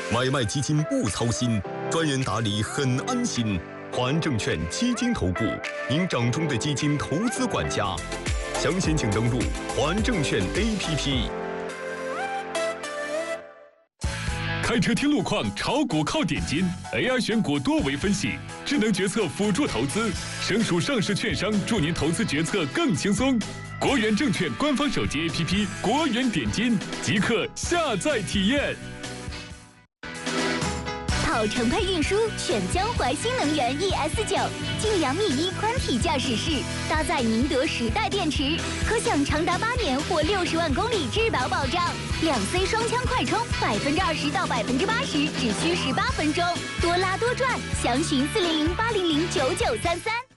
买卖基金不操心，专人打理很安心。华安证券基金投顾，您掌中的基金投资管家。详情请登录华安证券 APP。 开车听路况，炒股靠点金 ，AI 选股多维分析，智能决策辅助投资，省属上市券商助您投资决策更轻松。国元证券官方手机 APP 国元点金，即刻下载体验。 跑程配运输选江淮新能源 ES9，晋阳密1宽体驾驶室，搭载宁德时代电池，可享长达8年或60万公里质保保障。2C 双枪快充，20%到80%只需18分钟，多拉多赚。详询400-800-9933。